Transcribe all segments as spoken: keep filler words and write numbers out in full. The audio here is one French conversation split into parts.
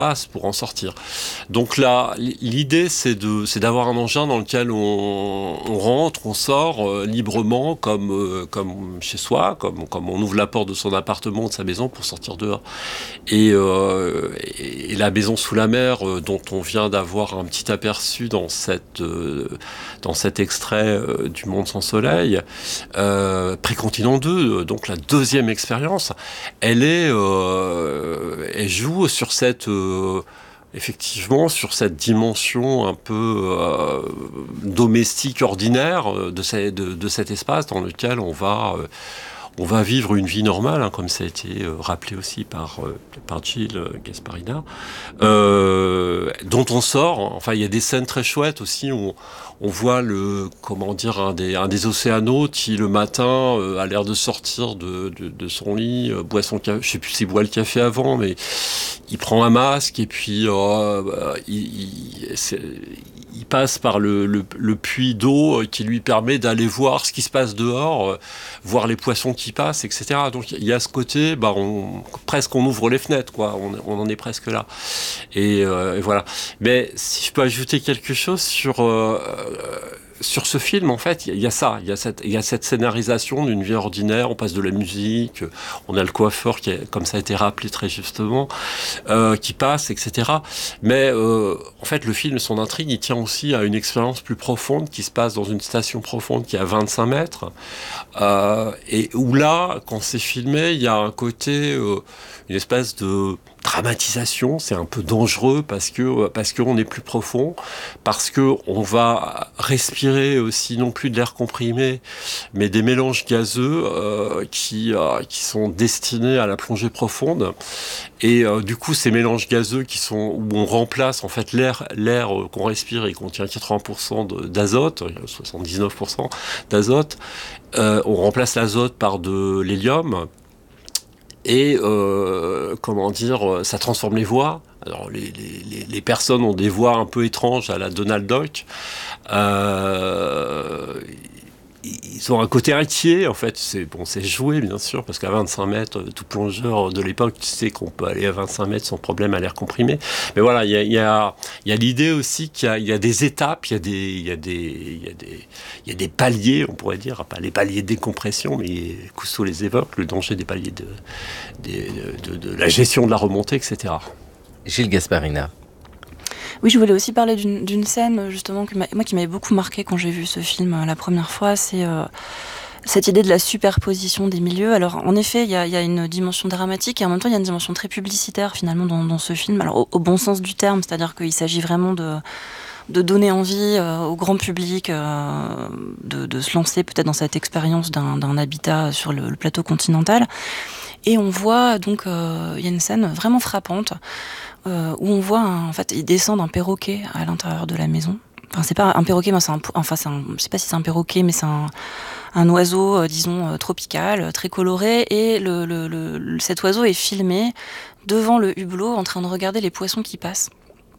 pour en sortir. Donc là, l'idée, c'est, de, c'est d'avoir un engin dans lequel on, on rentre, on sort euh, librement, comme, euh, comme chez soi, comme, comme on ouvre la porte de son appartement, de sa maison, pour sortir dehors. Et, euh, et, et la maison sous la mer, euh, dont on vient d'avoir un petit aperçu dans, cette, euh, dans cet extrait euh, du Monde sans soleil, euh, Précontinent deux, donc la deuxième expérience, elle, est, euh, elle joue sur cette... Euh, Euh, effectivement, sur cette dimension un peu euh, domestique, ordinaire de, ces, de, de cet espace dans lequel on va, euh, on va vivre une vie normale, hein, comme ça a été euh, rappelé aussi par, euh, par Gilles Gasparina, euh, dont on sort. Enfin, il y a des scènes très chouettes aussi où on, on voit le, comment dire, un des, un des océanautes qui, le matin, euh, a l'air de sortir de, de, de son lit, euh, boit son café, je sais plus s'il boit le café avant, mais il prend un masque et puis euh, bah, il, il, il passe par le, le, le puits d'eau qui lui permet d'aller voir ce qui se passe dehors, euh, voir les poissons qui passent, et cetera. Donc il y a ce côté, bah, on, presque on ouvre les fenêtres, quoi. On, on en est presque là. Et, euh, et voilà. Mais si je peux ajouter quelque chose sur... Euh, sur ce film, en fait, il y, y a ça, il y a cette, il y a cette scénarisation d'une vie ordinaire. On passe de la musique, on a le coiffeur qui, est, comme ça a été rappelé très justement, euh, qui passe, et cetera. Mais euh, en fait, le film, son intrigue, il tient aussi à une expérience plus profonde qui se passe dans une station profonde qui est à vingt-cinq mètres, euh, et où là, quand c'est filmé, il y a un côté, euh, une espèce de dramatisation. C'est un peu dangereux parce que parce qu'on est plus profond, parce que on va respirer aussi non plus de l'air comprimé, mais des mélanges gazeux euh, qui euh, qui sont destinés à la plongée profonde. Et euh, du coup, ces mélanges gazeux qui sont où on remplace en fait l'air l'air euh, qu'on respire et contient quatre-vingts pour cent de, d'azote, soixante-dix-neuf pour cent d'azote. Euh, on remplace l'azote par de l'hélium. Et euh, comment dire, ça transforme les voix. Alors les, les, les personnes ont des voix un peu étranges à la Donald Duck. Euh, ils ont un côté inquiet, en fait. C'est, bon, c'est joué, bien sûr, parce qu'à vingt-cinq mètres, tout plongeur de l'époque, tu sais qu'on peut aller à vingt-cinq mètres sans problème à l'air comprimé. Mais voilà, il y a, y a, y a l'idée aussi qu'il y a, y a des étapes, il y a des, il y a des, il y a des, il y a des paliers, on pourrait dire, pas les paliers de décompression, mais Cousteau les évoque, le danger des paliers de, de, de, de la gestion de la remontée, et cetera. Gilles Gasparina. Oui, je voulais aussi parler d'une, d'une scène, justement, que moi, qui m'avait beaucoup marqué quand j'ai vu ce film euh, la première fois, c'est euh, cette idée de la superposition des milieux. Alors, en effet, il y a, y a une dimension dramatique et en même temps, il y a une dimension très publicitaire, finalement, dans, dans ce film. Alors, au, au bon sens du terme, c'est-à-dire qu'il s'agit vraiment de... de donner envie euh, au grand public euh, de, de se lancer peut-être dans cette expérience d'un, d'un habitat sur le, le plateau continental. Et on voit donc, euh, il y a une scène vraiment frappante euh, où on voit, un, en fait, il descend d'un perroquet à l'intérieur de la maison. Enfin, c'est pas un perroquet, mais c'est un, enfin, c'est un, je sais pas si c'est un perroquet, mais c'est un, un oiseau, euh, disons, euh, tropical, euh, très coloré. Et le, le, le, cet oiseau est filmé devant le hublot en train de regarder les poissons qui passent.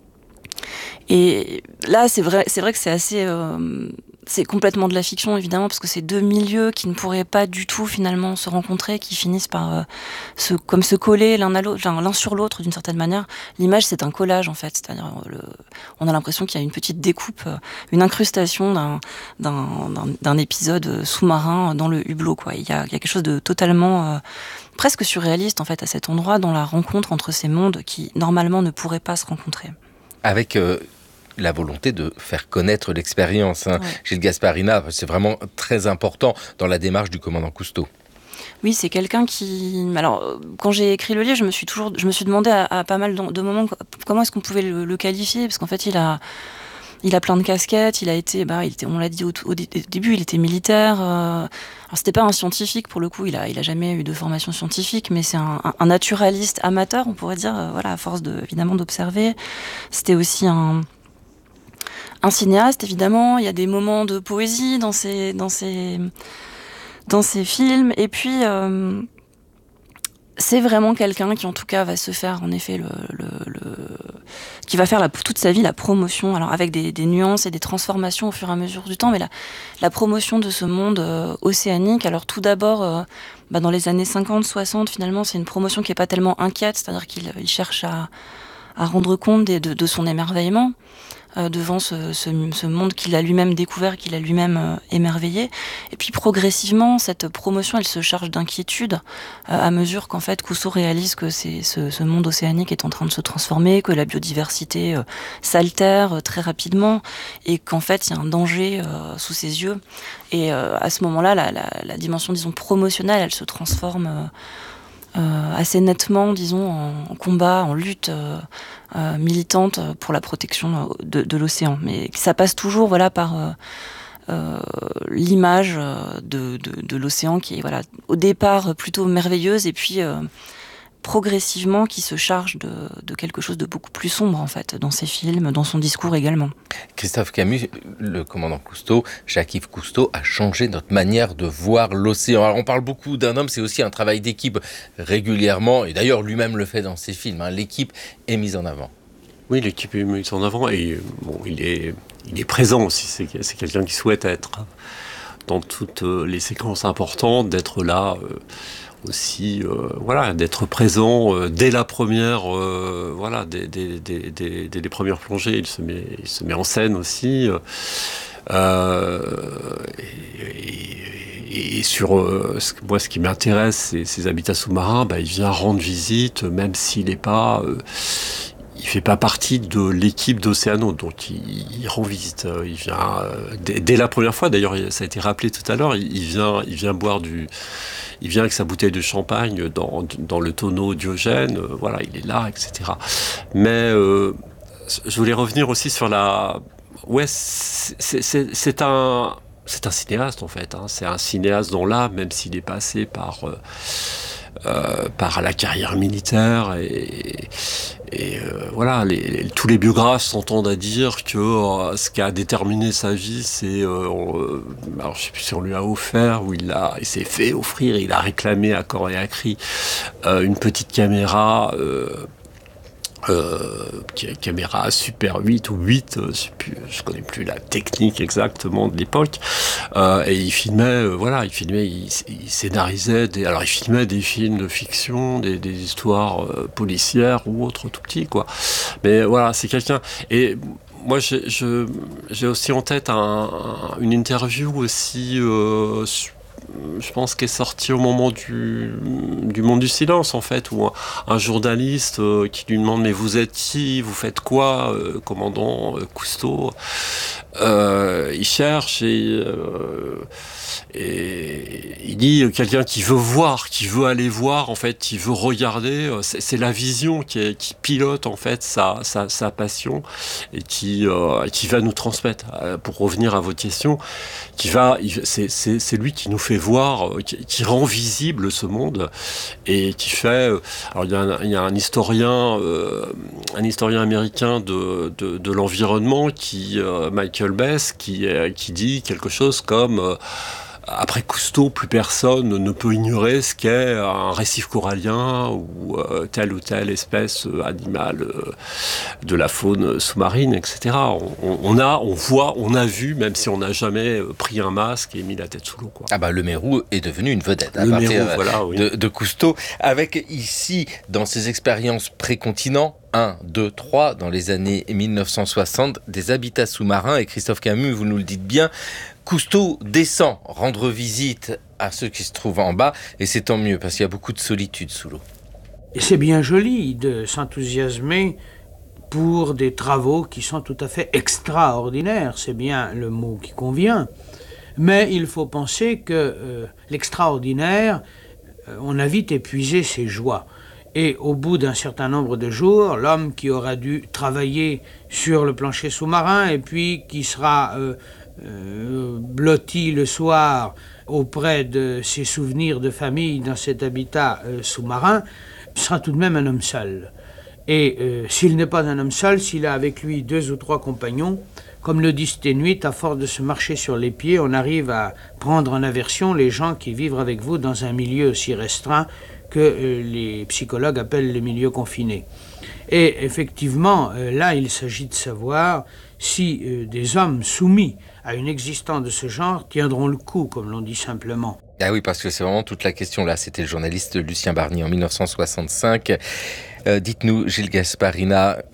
Et là, c'est vrai, c'est vrai que c'est assez, euh, c'est complètement de la fiction évidemment, parce que c'est deux milieux qui ne pourraient pas du tout finalement se rencontrer, qui finissent par euh, se, comme se coller l'un à l'autre, l'un sur l'autre d'une certaine manière. L'image, c'est un collage en fait, c'est-à-dire le, on a l'impression qu'il y a une petite découpe, une incrustation d'un, d'un, d'un, d'un épisode sous-marin dans le hublot, quoi. Il y a, il y a quelque chose de totalement euh, presque surréaliste en fait à cet endroit, dans la rencontre entre ces mondes qui normalement ne pourraient pas se rencontrer. Avec euh, la volonté de faire connaître l'expérience. Hein. Ouais. Gilles Gasparina, c'est vraiment très important dans la démarche du commandant Cousteau. Oui, c'est quelqu'un qui... Alors, quand j'ai écrit le livre, je me suis toujours, je me suis demandé à, à pas mal de moments comment est-ce qu'on pouvait le, le qualifier, parce qu'en fait, il a, il a plein de casquettes. Il a été, bah, il était, on l'a dit au, au début, il était militaire. Euh, alors, c'était pas un scientifique pour le coup. Il a, il a jamais eu de formation scientifique, mais c'est un, un, un naturaliste amateur, on pourrait dire. Euh, voilà, à force de, évidemment, d'observer. C'était aussi un Un cinéaste, évidemment. Il y a des moments de poésie dans ses, dans ses, dans ses films. Et puis, euh, c'est vraiment quelqu'un qui, en tout cas, va se faire, en effet, le, le, le... qui va faire la, toute sa vie la promotion, alors avec des, des nuances et des transformations au fur et à mesure du temps, mais la, la promotion de ce monde euh, océanique. Alors, tout d'abord, euh, bah, dans les années cinquante soixante, finalement, c'est une promotion qui n'est pas tellement inquiète, c'est-à-dire qu'il il cherche à à rendre compte de, de, de son émerveillement euh, devant ce, ce, ce monde qu'il a lui-même découvert, qu'il a lui-même euh, émerveillé. Et puis progressivement, cette promotion, elle se charge d'inquiétude euh, à mesure qu'en fait Cousteau réalise que c'est, ce, ce monde océanique est en train de se transformer, que la biodiversité euh, s'altère euh, très rapidement et qu'en fait il y a un danger euh, sous ses yeux. Et euh, à ce moment-là, la, la, la dimension, disons, promotionnelle, elle se transforme euh, Euh, assez nettement, disons, en, en combat, en lutte euh, euh, militante pour la protection de, de l'océan. Mais ça passe toujours, voilà, par euh, euh, l'image de, de, de l'océan qui est, voilà, au départ plutôt merveilleuse et puis euh, progressivement qui se charge de, de quelque chose de beaucoup plus sombre, en fait, dans ses films, dans son discours également. Christophe Camus, le commandant Cousteau, Jacques-Yves Cousteau, a changé notre manière de voir l'océan. Alors on parle beaucoup d'un homme, c'est aussi un travail d'équipe régulièrement, et d'ailleurs lui-même le fait dans ses films, hein. L'équipe est mise en avant. Oui, l'équipe est mise en avant, et bon, il est, il est présent aussi, c'est, c'est quelqu'un qui souhaite être dans toutes les séquences importantes, d'être là... Euh, aussi euh, voilà, d'être présent euh, dès la première euh, voilà, dès, dès, dès, dès, dès les premières plongées, il se met, il se met en scène aussi euh, et, et, et sur euh, ce, moi ce qui m'intéresse c'est ces habitats sous-marins, bah, il vient rendre visite même s'il n'est pas euh, il fait pas partie de l'équipe d'Océano, donc il, il rend visite. Il vient euh, dès, dès la première fois. D'ailleurs, ça a été rappelé tout à l'heure. Il, il vient, il vient boire du, il vient avec sa bouteille de champagne dans, dans le tonneau Diogène. Euh, voilà, il est là, et cetera. Mais euh, je voulais revenir aussi sur la. Ouais, c'est, c'est, c'est un, c'est un cinéaste en fait. Hein. C'est un cinéaste dans l'âme, même s'il est passé par. Euh, Euh, par la carrière militaire et, et euh, voilà, les, les, tous les biographes s'entendent à dire que euh, ce qui a déterminé sa vie, c'est, euh, on, alors je sais plus si on lui a offert ou il a, il s'est fait offrir, il a réclamé à corps et à cri euh, une petite caméra. Euh, Euh, caméra Super huit ou huit, euh, je sais plus, je connais plus la technique exactement de l'époque, euh, et il filmait, euh, voilà, il filmait, il, il scénarisait, des, alors il filmait des films de fiction, des, des histoires euh, policières ou autres, tout petits, quoi. Mais voilà, c'est quelqu'un, et moi j'ai, je, j'ai aussi en tête un, un, une interview aussi, euh, je pense qu'elle est sortie au moment du, du Monde du Silence, en fait, où un, un journaliste euh, qui lui demande « Mais vous êtes qui ? Vous faites quoi, euh, commandant euh, Cousteau ?» euh, Il cherche et, euh, et il dit « Quelqu'un qui veut voir, qui veut aller voir, en fait, qui veut regarder. » C'est, c'est la vision qui, est, qui pilote, en fait, sa, sa, sa passion et qui, euh, qui va nous transmettre. Euh, pour revenir à votre question, qui va, c'est, c'est, c'est lui qui nous fait voir, qui, qui rend visible ce monde et qui fait. Alors il y a un, il y a un historien, euh, un historien américain de, de, de l'environnement qui, euh, Michael Bess, qui, qui dit quelque chose comme. Euh, Après Cousteau, plus personne ne peut ignorer ce qu'est un récif corallien ou euh, telle ou telle espèce euh, animale euh, de la faune sous-marine, et cetera. On, on a, on voit, on a vu, même si on n'a jamais pris un masque et mis la tête sous l'eau, quoi. Ah bah le Mérou est devenu une vedette à le partir Mérou, voilà, oui. de, de Cousteau, avec ici dans ses expériences pré-continent. un, deux, trois, dans les années dix-neuf cent soixante, des habitats sous-marins. Et Christophe Camus, vous nous le dites bien, Cousteau descend rendre visite à ceux qui se trouvent en bas, et c'est tant mieux, parce qu'il y a beaucoup de solitude sous l'eau. Et c'est bien joli de s'enthousiasmer pour des travaux qui sont tout à fait extraordinaires, c'est bien le mot qui convient. Mais il faut penser que euh, l'extraordinaire, euh, on a vite épuisé ses joies. Et au bout d'un certain nombre de jours, l'homme qui aura dû travailler sur le plancher sous-marin et puis qui sera euh, euh, blotti le soir auprès de ses souvenirs de famille dans cet habitat euh, sous-marin, sera tout de même un homme seul. Et euh, s'il n'est pas un homme seul, s'il a avec lui deux ou trois compagnons, comme le disent Ténuit, à force de se marcher sur les pieds, on arrive à prendre en aversion les gens qui vivent avec vous dans un milieu aussi restreint que euh, les psychologues appellent le milieu confiné. Et effectivement, euh, là, il s'agit de savoir si euh, des hommes soumis à une existence de ce genre tiendront le coup, comme l'on dit simplement. Ah oui, parce que c'est vraiment toute la question là. C'était le journaliste Lucien Barnier en mille neuf cent soixante-cinq. Euh, dites-nous, Gilles Gasparina,